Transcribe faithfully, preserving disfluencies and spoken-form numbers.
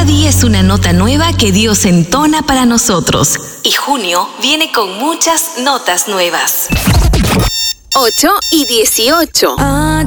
día es una nota nueva que Dios entona para nosotros. Y junio viene con muchas notas nuevas. ocho y dieciocho.